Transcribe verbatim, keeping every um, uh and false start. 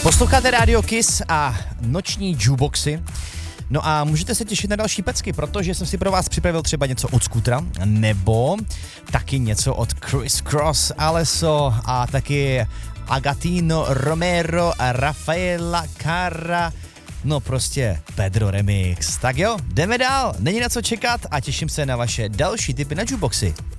Posloucháte Radio Kiss a noční jukeboxy. No a můžete se těšit na další pecky, protože jsem si pro vás připravil třeba něco od Scootra, nebo taky něco od Chris Cross, Alesso a taky Agatino Romero a Rafaela Carra. No prostě Pedro Remix. Tak jo, jdeme dál, není na co čekat a těším se na vaše další tipy na jukeboxy.